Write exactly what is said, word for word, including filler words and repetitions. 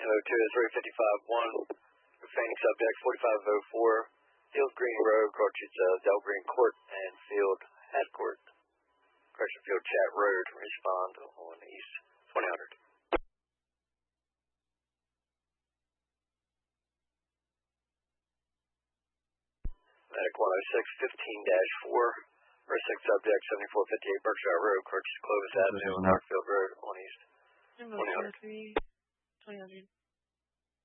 oh two is three fifty-five one. Phoenix subject forty-five oh four. Field Green Road, approaches uh, Del Green Court and Field Hat Court. Correction, Field Chat Road. Respond on East twenty hundred. Medic one oh six, fifteen dash four. First six subject, seventy-four fifty-eight Berkshire Road, Correction, Clovis Avenue, Northfield Road on East twenty hundred. twenty hundred.